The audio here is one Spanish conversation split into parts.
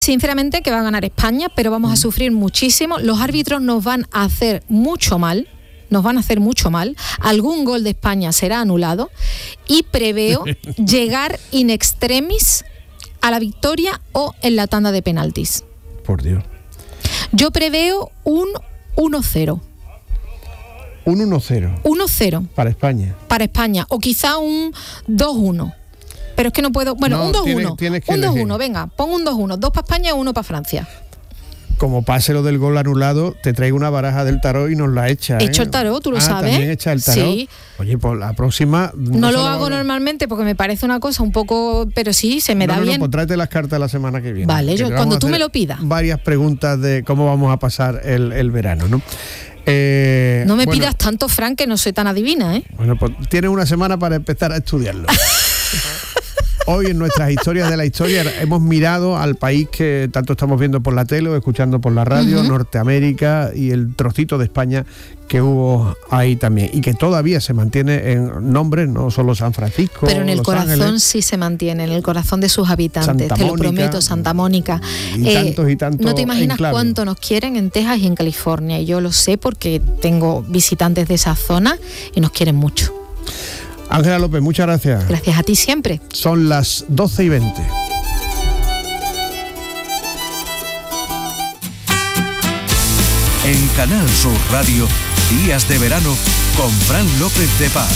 sinceramente que va a ganar España, pero vamos a sufrir muchísimo. Los árbitros nos van a hacer mucho mal. Algún gol de España será anulado y preveo llegar in extremis a la victoria o en la tanda de penaltis. Por Dios. Yo preveo un 1-0. Un 1-0. 1-0. Para España. Para España. O quizá un 2-1. Pero es que no puedo... Bueno, un 2-1. Tienes que un 2-1, elegir. venga, pon un 2-1. 2 para España y 1 para Francia. Como pase lo del gol anulado, te traigo una baraja del tarot y nos la echa. He hecho el tarot, tú lo sabes. ¿También echa el tarot? Sí. Oye, pues la próxima... No lo hago normalmente porque me parece una cosa un poco... Pero sí, se me da bien. Pues tráete las cartas la semana que viene. Vale, cuando tú me lo pidas. Varias preguntas de cómo vamos a pasar el verano, ¿no? No me pidas tanto, Fran, que no soy tan adivina, ¿eh? Bueno, pues tienes una semana para empezar a estudiarlo. Hoy en nuestras historias de la historia hemos mirado al país que tanto estamos viendo por la tele o escuchando por la radio, Norteamérica, y el trocito de España que hubo ahí también y que todavía se mantiene en nombres, no solo San Francisco, pero en el Los corazón Ángeles, sí se mantiene, en el corazón de sus habitantes, Santa te lo Mónica, prometo, Santa Mónica. Y tantos no te imaginas enclaves. cuánto nos quieren en Texas y en California, y yo lo sé porque tengo visitantes de esa zona y nos quieren mucho. Ángela López, muchas gracias. Gracias a ti siempre. Son las 12:20. En Canal Sur Radio, Días de Verano con Fran López de Paz.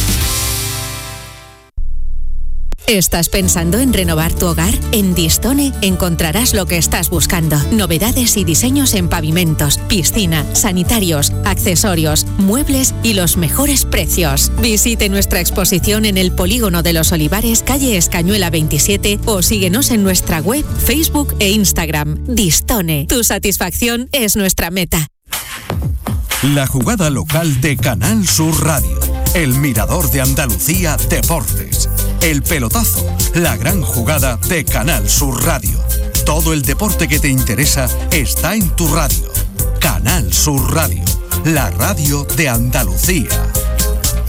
¿Estás pensando en renovar tu hogar? En Distone encontrarás lo que estás buscando. Novedades y diseños en pavimentos, piscina, sanitarios, accesorios, muebles y los mejores precios. Visite nuestra exposición en el Polígono de los Olivares, calle Escañuela 27, o síguenos en nuestra web, Facebook e Instagram. Distone, tu satisfacción es nuestra meta. La jugada local de Canal Sur Radio. El Mirador de Andalucía Deportes. El pelotazo, la gran jugada de Canal Sur Radio. Todo el deporte que te interesa está en tu radio. Canal Sur Radio, la radio de Andalucía.